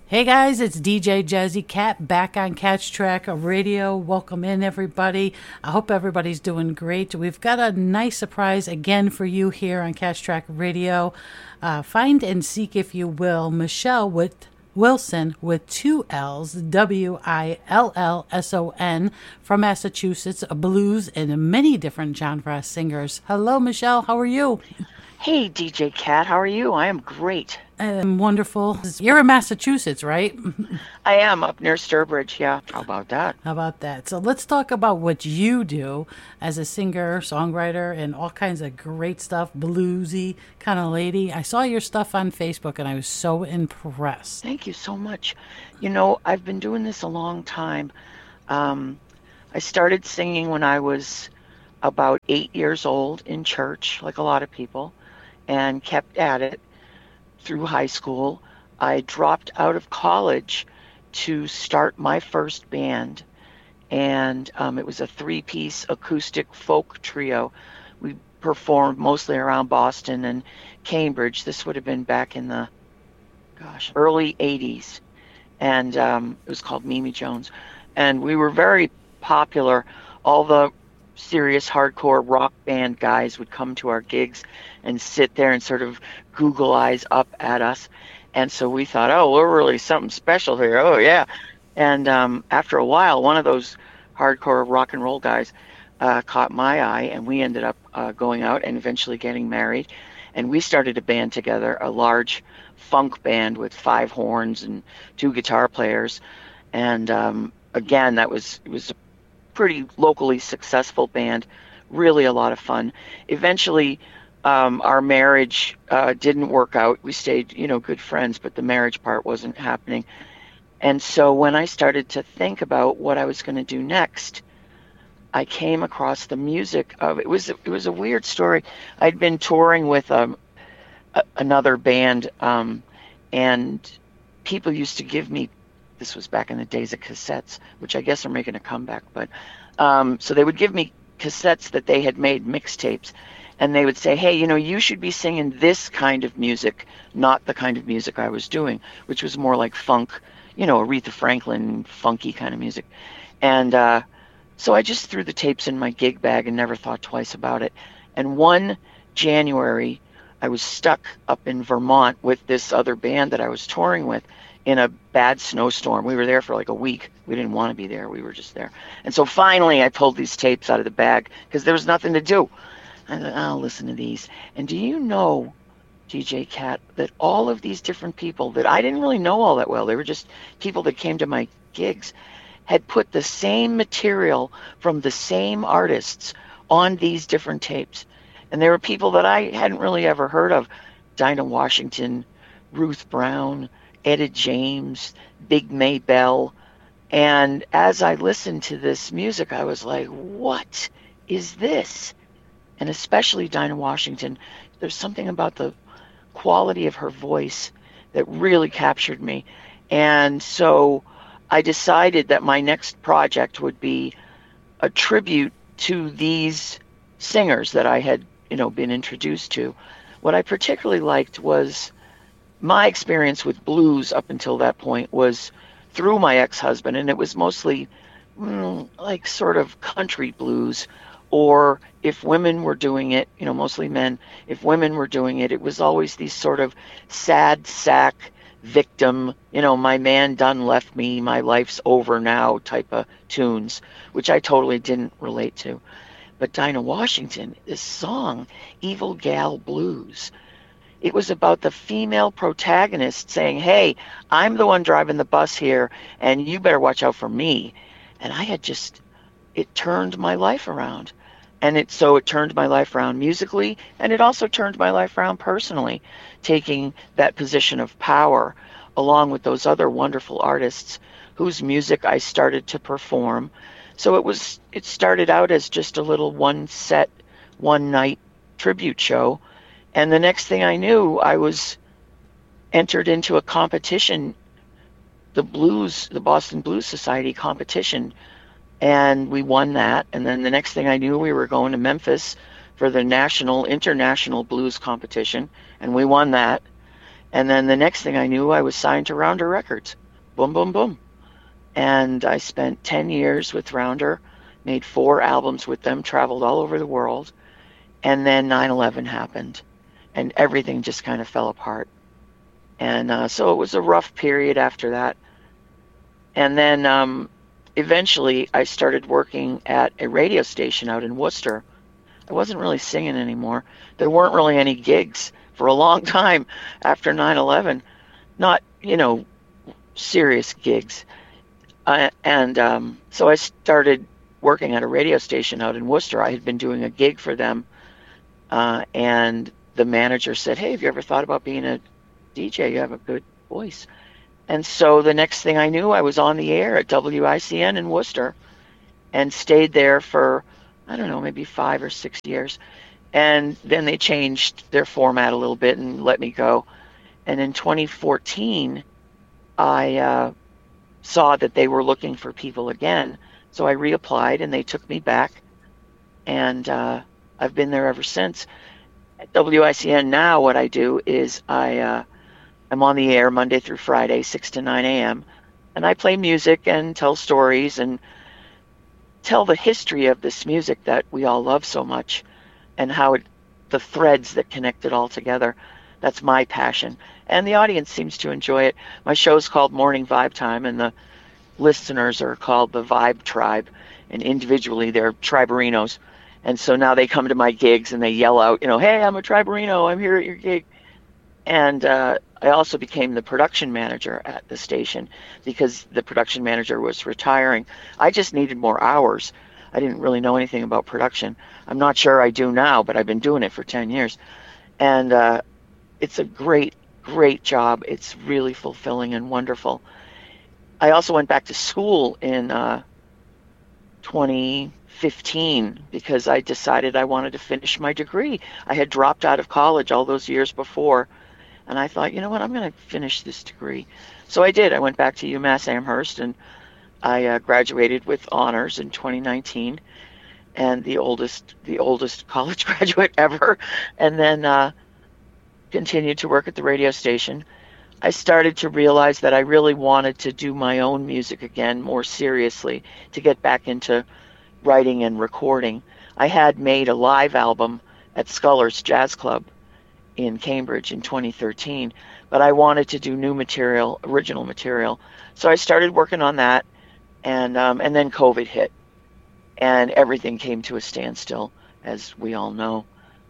Hey guys, it's DJ Jazzy Cat back on Catch Track Radio. Welcome in, everybody. I hope everybody's doing great. We've got a nice surprise again for you here on Catch Track Radio. Find and seek, if you will, Michelle Wilson with two L's, Willson, from Massachusetts, blues and many different genre singers. Hello, Michelle. How are you? Hey, DJ Cat. How are you? I am great. I'm wonderful. You're in Massachusetts, right? I am up near Sturbridge, yeah. How about that? How about that? So let's talk about what you do as a singer, songwriter, and all kinds of great stuff, bluesy kind of lady. I saw your stuff on Facebook, and I was so impressed. Thank you so much. You know, I've been doing this a long time. I started singing when I was about 8 years old in church, like a lot of people, and kept at it through high school. I dropped out of college to start my first band, and it was a three-piece acoustic folk trio. We performed mostly around Boston and Cambridge. This would have been back in the, early 80s, and it was called Mimi Jones. And we were very popular. All the serious hardcore rock band guys would come to our gigs and sit there and sort of Google eyes up at us. And so we thought, oh, we're really something special here. Oh, yeah. And after a while, one of those hardcore rock and roll guys caught my eye, and we ended up going out and eventually getting married. And we started a band together, a large funk band with 5 horns and 2 guitar players. And again, it was a pretty locally successful band, really a lot of fun. Eventually, our marriage didn't work out. We stayed, good friends, but the marriage part wasn't happening. And so when I started to think about what I was going to do next, I came across the music of it. It was a weird story. I'd been touring with another band, and people used to give me. This was back in the days of cassettes, which I guess are making a comeback. But so they would give me cassettes that they had made, mixtapes, and they would say, hey, you should be singing this kind of music, not the kind of music I was doing, which was more like funk, Aretha Franklin, funky kind of music. And so I just threw the tapes in my gig bag and never thought twice about it. And one January, I was stuck up in Vermont with this other band that I was touring with in a bad snowstorm. We were there for like a week. We didn't want to be there. We were just there. And so finally I pulled these tapes out of the bag because there was nothing to do. I thought, I'll listen to these. And do you know, DJ Cat, that all of these different people that I didn't really know all that well, they were just people that came to my gigs, had put the same material from the same artists on these different tapes. And there were people that I hadn't really ever heard of. Dinah Washington, Ruth Brown, Etta James, Big Maybelle. And as I listened to this music, I was like, what is this? And especially Dinah Washington, there's something about the quality of her voice that really captured me. And so I decided that my next project would be a tribute to these singers that I had, been introduced to. What I particularly liked was my experience with blues up until that point was through my ex-husband, and it was mostly like sort of country blues, or if women were doing it, mostly men, if women were doing it, it was always these sort of sad sack victim, my man done left me, my life's over now type of tunes, which I totally didn't relate to. But Dinah Washington, this song, Evil Gal Blues, it was about the female protagonist saying, hey, I'm the one driving the bus here, and you better watch out for me. And it turned my life around. And it turned my life around musically, and it also turned my life around personally, taking that position of power along with those other wonderful artists whose music I started to perform. So it started out as just a little one night tribute show. And the next thing I knew, I was entered into a competition, the Boston Blues Society competition, and we won that. And then the next thing I knew, we were going to Memphis for the international blues competition, and we won that. And then the next thing I knew, I was signed to Rounder Records. Boom, boom, boom. And I spent 10 years with Rounder, made 4 albums with them, traveled all over the world. And then 9/11 happened, and everything just kind of fell apart. And so it was a rough period after that. And then eventually I started working at a radio station out in Worcester. I wasn't really singing anymore. There weren't really any gigs for a long time after 9/11. Not, serious gigs. So I started working at a radio station out in Worcester. I had been doing a gig for them, and the manager said, "Hey, have you ever thought about being a DJ? You have a good voice." And so the next thing I knew, I was on the air at WICN in Worcester and stayed there for, I don't know, maybe 5 or 6 years. And then they changed their format a little bit and let me go. And in 2014, I saw that they were looking for people again. So I reapplied and they took me back. And I've been there ever since. At WICN now, what I do is I'm on the air Monday through Friday, 6 to 9 a.m. And I play music and tell stories and tell the history of this music that we all love so much and how the threads that connect it all together. That's my passion. And the audience seems to enjoy it. My show's called Morning Vibe Time, and the listeners are called the Vibe Tribe. And individually, they're Triberinos. And so now they come to my gigs and they yell out, "Hey, I'm a Triberino. I'm here at your gig." And I also became the production manager at the station because the production manager was retiring. I just needed more hours. I didn't really know anything about production. I'm not sure I do now, but I've been doing it for 10 years. And it's a great, great job. It's really fulfilling and wonderful. I also went back to school in 2015 because I decided I wanted to finish my degree. I had dropped out of college all those years before. And I thought, you know what, I'm going to finish this degree. So I did. I went back to UMass Amherst, and I graduated with honors in 2019, and the oldest college graduate ever. And then continued to work at the radio station. I started to realize that I really wanted to do my own music again more seriously, to get back into writing and recording. I had made a live album at Scullers Jazz Club in Cambridge in 2013, but I wanted to do new material, original material. So I started working on that, and then COVID hit, and everything came to a standstill, as we all know.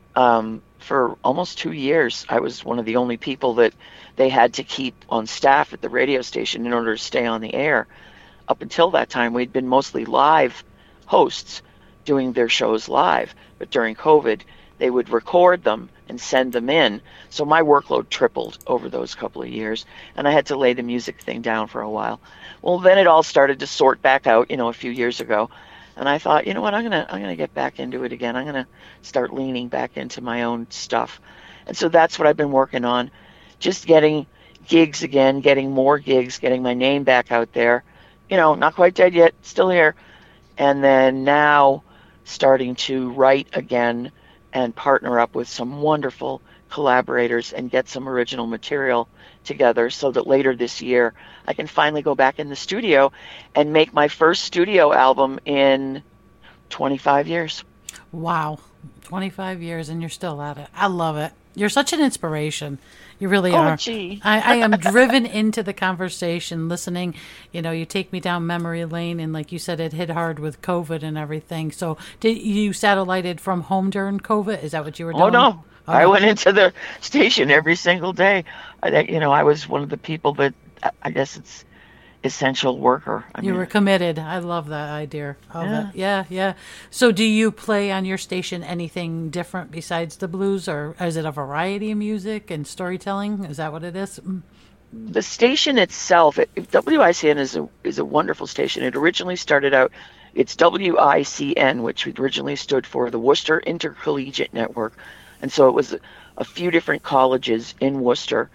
For almost 2 years, I was one of the only people that they had to keep on staff at the radio station in order to stay on the air. Up until that time, we'd been mostly live hosts doing their shows live, but during COVID, they would record them and send them in. So my workload tripled over those couple of years, and I had to lay the music thing down for a while. Well, then it all started to sort back out, a few years ago. And I thought, you know what, I'm gonna get back into it again. I'm gonna start leaning back into my own stuff. And so that's what I've been working on. Just getting gigs again, getting more gigs, getting my name back out there. Not quite dead yet, still here. And then now starting to write again and partner up with some wonderful collaborators and get some original material together so that later this year I can finally go back in the studio and make my first studio album in 25 years. Wow. 25 years and you're still at it. I love it. You're such an inspiration. You really are. Gee. I am driven into the conversation listening. You take me down memory lane, and like you said, it hit hard with COVID and everything. So did you satellited from home during COVID? Is that what you were doing? Oh, no. I went into the station every single day. I was one of the people that, I guess it's essential worker. You were committed. I love that idea of Yeah. it. Yeah, yeah. So do you play on your station anything different besides the blues, or is it a variety of music and storytelling? Is that what it is? The station itself, WICN is a wonderful station. It originally started out, it's WICN, which originally stood for the Worcester Intercollegiate Network. And so it was a few different colleges in Worcester,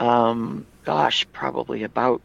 probably about,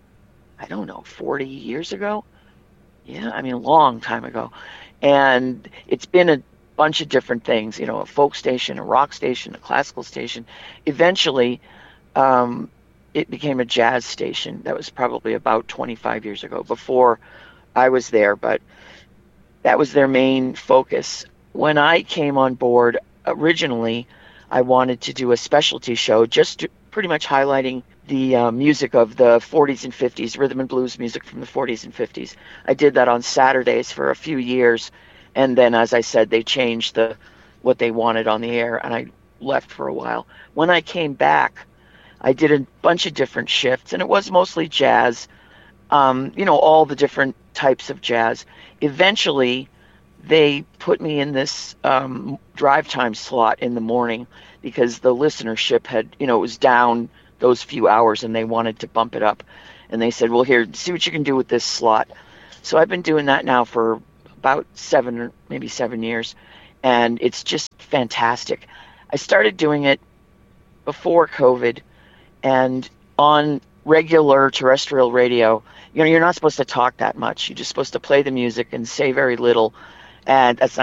40 years ago. Yeah, a long time ago. And it's been a bunch of different things, a folk station, a rock station, a classical station. Eventually, it became a jazz station. That was probably about 25 years ago, before I was there, but that was their main focus. When I came on board, originally, I wanted to do a specialty show, just pretty much highlighting the music of the 40s and 50s, rhythm and blues music from the 40s and 50s. I did that on Saturdays for a few years, and then, as I said, they changed what they wanted on the air, and I left for a while. When I came back, I did a bunch of different shifts, and it was mostly jazz, all the different types of jazz. Eventually, they put me in this drive time slot in the morning because the listenership had, it was down those few hours, and they wanted to bump it up. And they said, well, here, see what you can do with this slot. So I've been doing that now for about 7 years, and it's just fantastic. I started doing it before COVID, and on regular terrestrial radio, you're not supposed to talk that much. You're just supposed to play the music and say very little. And that's